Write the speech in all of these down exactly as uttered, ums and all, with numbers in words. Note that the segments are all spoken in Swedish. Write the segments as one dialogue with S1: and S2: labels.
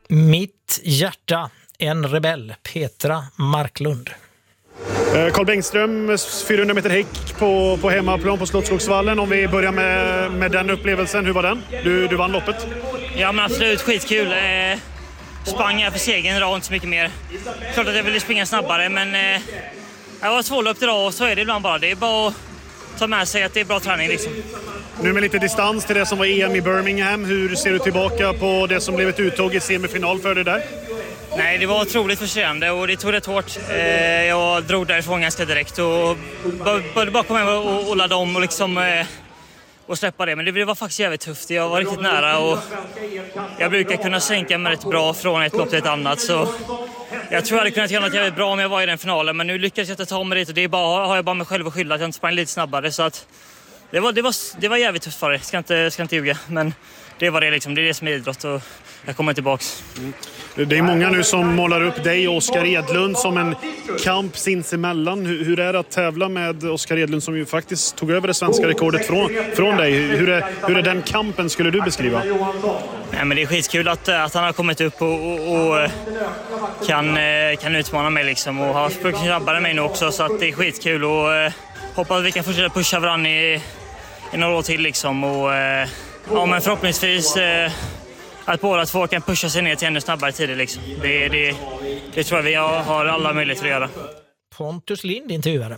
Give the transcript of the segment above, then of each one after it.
S1: Mitt hjärta, en rebell, Petra Marklund.
S2: Carl Bengtsström, fyrahundra meter häck på, på hemmaplan på Slottsskogsvallen. Om vi börjar med, med den upplevelsen, hur var den? Du, du vann loppet.
S3: Ja, men absolut, skitkul. Eh, sprang jag för segern idag, inte så mycket mer. Klart att jag ville springa snabbare, men eh, jag var svårlöpt idag och så är det ibland bara. Det är bara att ta med sig att det är bra träning liksom.
S2: Nu med lite distans till det som var E M i Birmingham, hur ser du tillbaka på det som blev ett uttåg i semifinal för dig där?
S3: Nej, det var otroligt frustrerande och det tog rätt hårt. Eh, jag drog därifrån ganska direkt och började bara komma hem och, och ladda om och, liksom, eh, och släppa det. Men det var faktiskt jävligt tufft. Jag var riktigt nära och jag brukar kunna sänka mig rätt bra från ett lopp till ett annat. Så jag tror jag hade kunnat göra något jävligt bra om jag var i den finalen. Men nu lyckades jag inte ta mig dit och det är bara, har jag bara mig själv att skylla att jag inte sprang lite snabbare. Så att det, var, det, var, det var jävligt tufft för det, ska inte, ska inte ljuga. Men det var det liksom, det är det som är idrott och jag kommer tillbaks.
S2: Mm. Det är många nu som målar upp dig och Oskar Edlund som en kamp sinsemellan. Hur, hur är det att tävla med Oskar Edlund som ju faktiskt tog över det svenska rekordet från, från dig? Hur är, hur är den kampen skulle du beskriva?
S3: Nej, men det är skitkul att, att han har kommit upp och, och, och kan, kan utmana mig liksom och har sprungit snabbare än mig nu också, så att det är skitkul och hoppas att vi kan fortsätta pusha varandra i, i några år till liksom och ja, men förhoppningsvis att båda två kan pusha sig ner till ännu snabbare tider liksom. Det, det, det tror jag vi har alla möjligheter att göra.
S1: Pontus Lind intervjuade.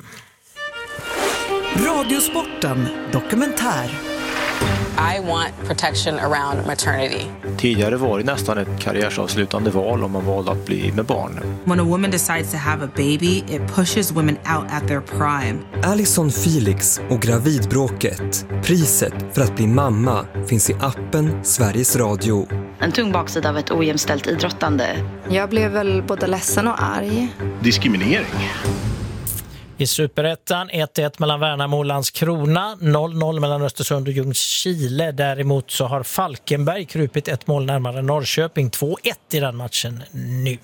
S4: Radiosporten dokumentär.
S5: I want protection around maternity.
S6: Tidigare var det nästan ett karriärsavslutande val om man valde att bli med barn.
S7: When a woman decides to have a baby, it pushes women out at their prime.
S8: Alison Felix och gravidbråket. Priset för att bli mamma finns i appen Sveriges Radio.
S9: En tung baksida av ett ojämställt idrottande.
S10: Jag blev väl både ledsen och arg.
S11: Diskriminering.
S1: I Superettan ett ett mellan Värnamo och Landskrona, noll noll mellan Östersund och Ljungskile. Däremot så har Falkenberg krupit ett mål närmare Norrköping, två ett i den matchen nu.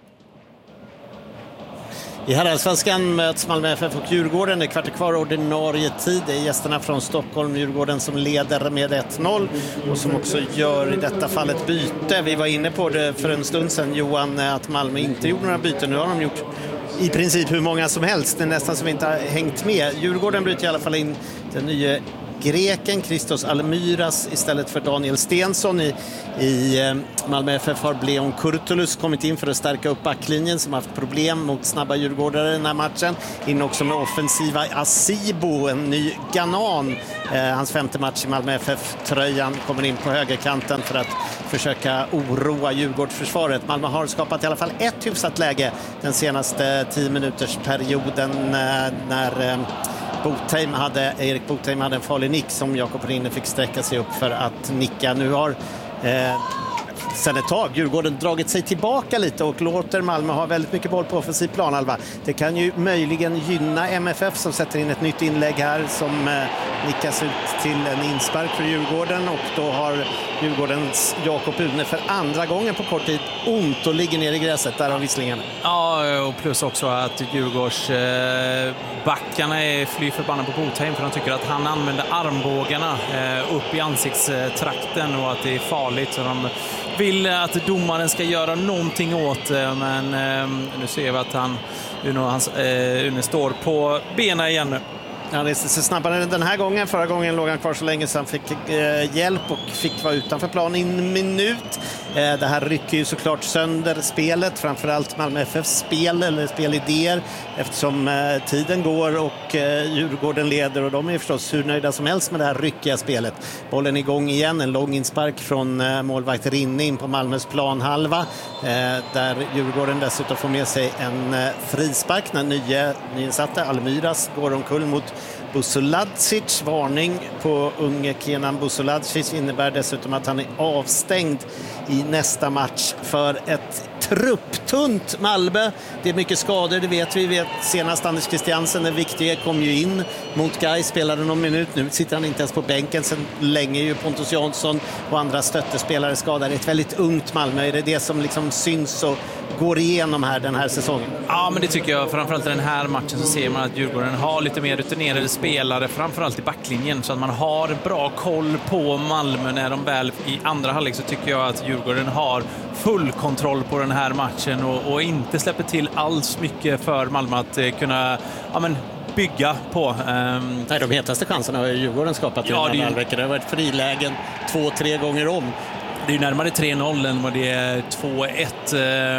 S12: I Herrallsvenskan möts Malmö F F och Djurgården. Det är kvart kvar ordinarie tid. Det är gästerna från Stockholm, Djurgården, som leder med ett noll och som också gör i detta fallet byte. Vi var inne på det för en stund sedan, Johan, att Malmö inte gjorde några byten. Nu har de gjort i princip hur många som helst. Det är nästan som vi inte har hängt med. Djurgården bryter i alla fall in den nya greken Christos Almyras istället för Daniel Stensson. I, i Malmö F F har Bleon Kurtulus kommit in för att stärka upp backlinjen som har haft problem mot snabba djurgårdare i den här matchen. In också med offensiva Asibo, en ny Ganan. Eh, hans femte match i Malmö F F-tröjan, kommer in på högerkanten för att försöka oroa Djurgårdsförsvaret. Malmö har skapat i alla fall ett hyfsat läge den senaste tio minuters perioden eh, när eh, Botheim hade, Erik Botheim hade en farlig nick som Jakob Rinne fick sträcka sig upp för att nicka. Nu har eh, sen ett tag Djurgården dragit sig tillbaka lite och låter Malmö ha väldigt mycket boll på offensiv plan, Alva. Det kan ju möjligen gynna M F F som sätter in ett nytt inlägg här som eh, nickas ut till en inspark för Djurgården, och då har Djurgårdens Jakob Une för andra gången på kort tid ont och ligger ner i gräset där av visslingen.
S13: Ja, och plus också att Djurgårds eh, backarna är fly förbannade på Botheim för de tycker att han använder armbågarna eh, upp i ansiktstrakten och att det är farligt, så de vill att domaren ska göra någonting åt, men eh, nu ser vi att han Uno, hans, eh, Une står på benen igen nu.
S12: Ja, det är så snabbare den här gången. Förra gången låg han kvar så länge så han fick eh, hjälp och fick vara utanför plan i en minut. Eh, det här rycker ju såklart sönder spelet, framförallt Malmö F F:s spel eller spelidéer, eftersom eh, tiden går och eh, Djurgården leder, och de är förstås hur nöjda som helst med det här ryckiga spelet. Bollen igång igen, en lång inspark från eh, målvakt Rinne in på Malmös planhalva, eh, där Djurgården dessutom får med sig en eh, frispark när nya, nyinsatta Almyras går omkull mot Busuladzic. Varning på unge Kenan Busuladzic innebär dessutom att han är avstängd i nästa match för ett trupptunt Malmö. Det är mycket skador, det vet vi. vet senast Anders Christiansen, den viktiga, kom ju in mot Gais, spelade någon minut. Nu sitter han inte ens på bänken. Sen länge ju Pontus Jansson och andra stöttespelare skadade. Ett väldigt ungt Malmö. Är det det som liksom syns och går igenom här den här säsongen?
S13: Ja, men det tycker jag. Framförallt i den här matchen så ser man att Djurgården har lite mer rutinerade spelare, framförallt i backlinjen, så att man har bra koll på Malmö när de väl i andra halvlek, så tycker jag att Djurgården har full kontroll på den här matchen och, och inte släpper till alls mycket för Malmö att eh, kunna ja, men, bygga på. Um,
S12: Nej, de hetaste chanserna har ju Djurgården skapat i
S13: ja,
S12: den här
S13: det,
S12: halvleken. Det har varit frilägen två, tre gånger om.
S13: Det är ju närmare tre noll än vad det är två ett.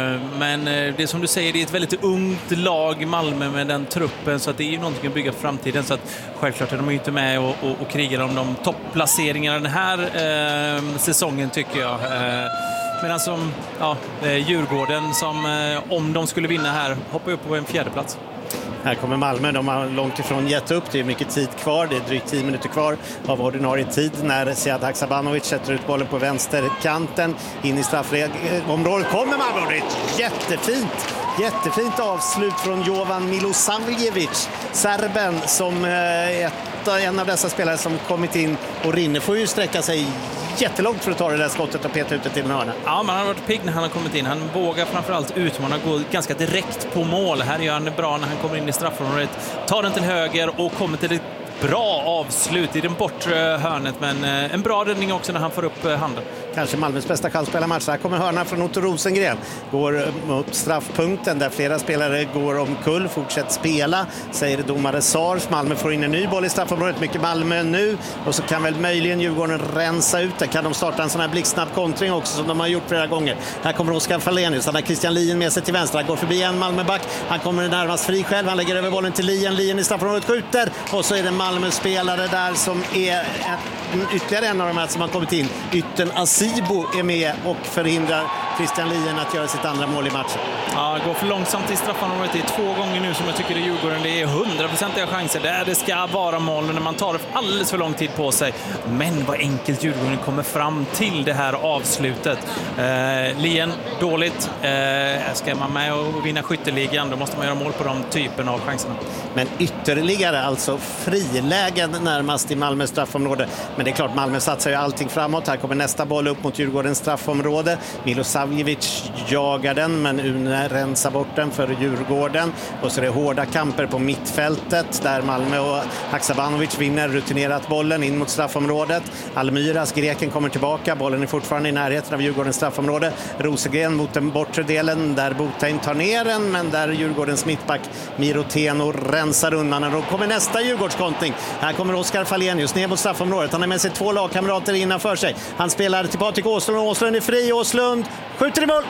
S13: Men det är som du säger, det är ett väldigt ungt lag Malmö med den truppen, så att det är ju någonting att bygga för framtiden. Så att självklart är de inte med och, och, och krigar om de toppplaceringarna den här eh, säsongen, tycker jag. Eh, Medan som ja, Djurgården, som eh, om de skulle vinna här, hoppar upp på en fjärde plats.
S12: Här kommer Malmö, de har långt ifrån gett upp, det är mycket tid kvar, det är drygt tio minuter kvar av ordinarie tid när Sead Haksabanovic sätter ut bollen på vänsterkanten in i straffområdet. Kommer Malmö, det är ett jättefint jättefint avslut från Jovan Milosavljevic, serben, som ett, en av dessa spelare som kommit in, och Rinne får ju sträcka sig jättelångt för att ta det där skottet och peta ut det till en hörna.
S13: Ja, man har varit pigg när han har kommit in. Han vågar framförallt utmana, gå ganska direkt på mål. Här gör han det bra när han kommer in i straffområdet. Tar den till höger och kommer till ett bra avslut i den bortre hörnet, men en bra räddning också när han får upp handen.
S12: Kanske Malmös bästa chansspelarmatch. Här kommer hörna från Otto Rosengren. Går upp straffpunkten där flera spelare går omkull. Fortsätt spela, säger domare Sars. Malmö får in en ny boll i straffområdet. Mycket Malmö nu. Och så kan väl möjligen Djurgården rensa ut det. Kan de starta en sån här blixtsnabb kontring också, som de har gjort flera gånger. Här kommer Oskar Falenius. Han har Christian Lien med sig till vänster. Han går förbi en Malmöback. Han kommer närmast fri själv. Han lägger över bollen till Lien. Lien i straffområdet skjuter. Och så är det Malmö-spelare där som är ett, ytterligare en av de här som har kommit in. Yttern Asibo är med och förhindrar Christian Lien att göra sitt andra mål i matchen.
S13: Ja, det går för långsamt i straffområdet. Det är två gånger nu som jag tycker det är Djurgården. Det är hundraprocentiga chanser där det ska vara mål när man tar alldeles för lång tid på sig. Men vad enkelt Djurgården kommer fram till det här avslutet. Eh, Lien, dåligt. Eh, ska man med och vinna skytteligan, då måste man göra mål på de typen av chanserna.
S12: Men ytterligare alltså frilägen närmast i Malmös straffområde. Men det är klart, Malmö satsar ju allting framåt. Här kommer nästa boll upp mot Djurgårdens straffområde. Milosavljevic jagar den, men Une rensar bort den för Djurgården. Och så är det hårda kamper på mittfältet där Malmö och Haksabanovic vinner rutinerat bollen in mot straffområdet. Almyras, greken, kommer tillbaka. Bollen är fortfarande i närheten av Djurgårdens straffområde. Rosengren mot den bortre delen där Botheim tar ner den, men där Djurgårdens mittback Miroteno rensar undan. Och då kommer nästa Djurgårdskontring. Här kommer Oskar Falenius ner mot straffområdet. Han har med sig två lagkamrater innanför sig. Han spelar till Patrik Åslund och Åslund är fri. Åslund skjuter i mål.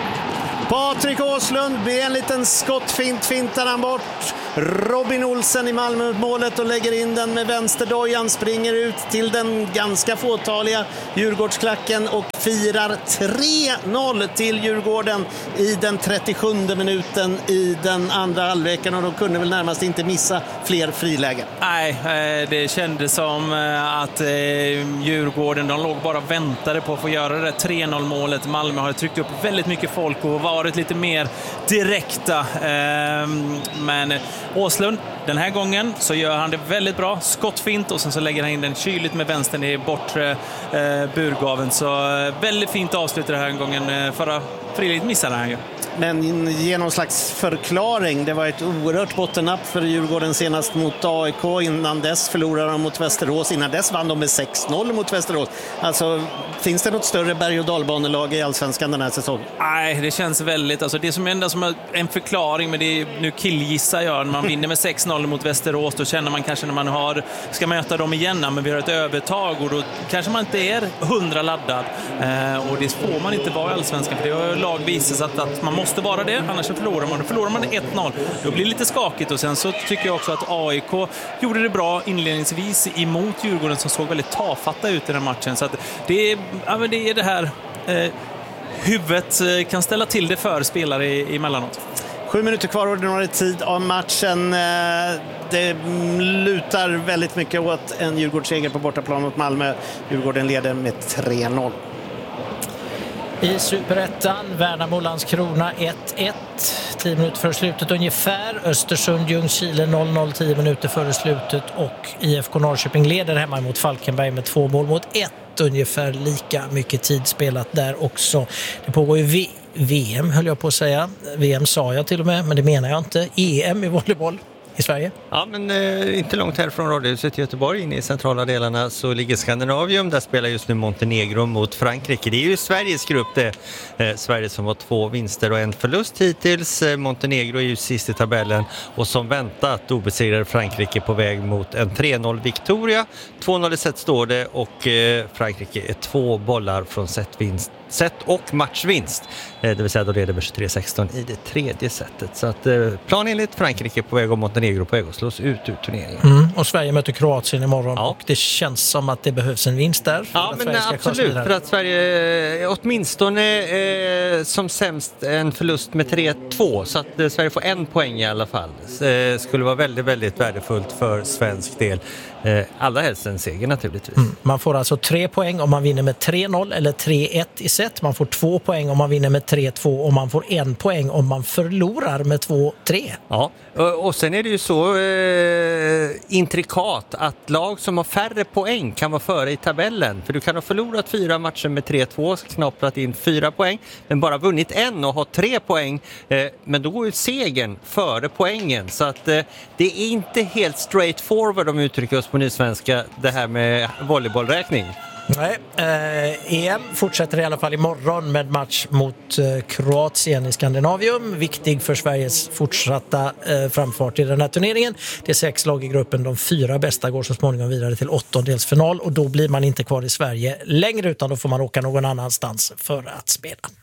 S12: Patrik Åslund med en liten skottfint fintar han bort Robin Olsen i Malmö-målet och lägger in den med vänsterdojan, springer ut till den ganska fåtaliga Djurgårdsklacken och firar tre noll till Djurgården i den trettiosjunde minuten i den andra halvleken, och de kunde väl närmast inte missa fler frilägen.
S13: Nej, det kändes som att Djurgården, de låg bara och väntade på att få göra det tre noll målet. Malmö har tryckt upp väldigt mycket folk och varit lite mer direkta, men Åslund, den här gången så gör han det väldigt bra, skottfint, och sen så lägger han in den kyligt med vänstern i bortre eh, burgaven. Så eh, väldigt fint avslut den här gången. Eh, förra friligt missade han ju.
S12: Men ge någon slags förklaring. Det var ett oerhört bottennapp för Djurgården senast mot A I K. Innan dess förlorade de mot Västerås. Innan dess vann de med sex noll mot Västerås. Alltså, finns det något större berg- och dalbanelag i Allsvenskan den här säsongen?
S13: Nej, det känns väldigt. Alltså, det som enda som är en förklaring, men det är, nu killgissar jag, när man vinner med sex noll mot Västerås, då känner man kanske när man har, ska möta dem igen, men vi har ett övertag, och då kanske man inte är hundra laddad. Eh, och det får man inte vara i Allsvenskan, för det har lag visat att, att man måste vara det, annars så förlorar man. Då förlorar man ett noll. Då blir det lite skakigt, och sen så tycker jag också att A I K gjorde det bra inledningsvis emot Djurgården, som såg väldigt tafatta ut i den matchen. Så att det är, ja, men det är det här eh, huvudet kan ställa till det för spelare i, emellanåt.
S12: Sju minuter kvar ordinarie tid av matchen. Det lutar väldigt mycket åt en Djurgårdsseger på bortaplan mot Malmö. Djurgården leder med tre noll.
S1: I Superettan, Värnamo-Landskrona ett ett, tio minuter före slutet ungefär. Östersund-Ljungskile noll noll, tio minuter före slutet. Och I F K Norrköping leder hemma mot Falkenberg med två mål mot ett. Ungefär lika mycket tid spelat där också. Det pågår ju V M höll jag på att säga. V M sa jag till och med, men det menar jag inte. E M i volleyboll i Sverige.
S11: Ja, men eh, inte långt härifrån Radiohuset i Göteborg, inne i centrala delarna, så ligger Skandinavium. Där spelar just nu Montenegro mot Frankrike. Det är ju Sveriges grupp det. Eh, Sverige som har två vinster och en förlust hittills. Eh, Montenegro är ju sist i tabellen och som väntat obesegrade Frankrike på väg mot en tre noll Victoria. två noll i set står det och eh, Frankrike är två bollar från setvinst. Set och matchvinst, det vill säga då leder med tjugotre sexton i det tredje setet. Så att planenligt Frankrike på väg och Montenegro på väg att slås ut ur turneringen.
S1: Mm, och Sverige möter Kroatien imorgon, ja. Och det känns som att det behövs en vinst där. För
S11: ja,
S1: att
S11: men
S1: Sverige ska
S11: absolut, för att Sverige åtminstone eh, som sämst en förlust med tre två, så att eh, Sverige får en poäng i alla fall. Eh, skulle vara väldigt, väldigt värdefullt för svensk del. Eh, allra helst en seger naturligtvis.
S1: Mm, man får alltså tre poäng om man vinner med tre noll eller tre ett i set. Man får två poäng om man vinner med tre två och man får en poäng om man förlorar med två tre.
S11: Ja, och, och sen är det ju så eh, intrikat att lag som har färre poäng kan vara före i tabellen. För du kan ha förlorat fyra matcher med tre två, knaprat in fyra poäng, men bara vunnit en och ha tre poäng. Eh, men då går ju segern före poängen. Så att eh, det är inte helt straight forward om vi uttrycker oss på nysvenska, det här med volleybollräkning.
S1: Nej, eh, E M fortsätter i alla fall imorgon med match mot eh, Kroatien i Skandinavium. Viktig för Sveriges fortsatta eh, framfart i den här turneringen. Det är sex lag i gruppen. De fyra bästa går så småningom vidare till åttondelsfinal och då blir man inte kvar i Sverige längre utan då får man åka någon annanstans för att spela.